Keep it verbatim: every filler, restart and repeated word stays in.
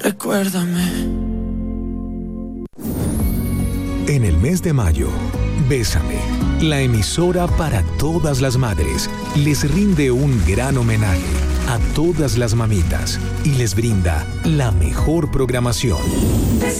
Recuérdame. En el mes de mayo, Bésame, la emisora para todas las madres, les rinde un gran homenaje a todas las mamitas y les brinda la mejor programación.